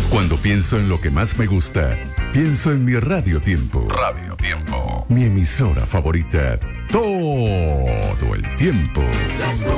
Cuando pienso en lo que más me gusta, pienso en mi Radio Tiempo. Radio Tiempo. Mi emisora favorita. Todo el tiempo.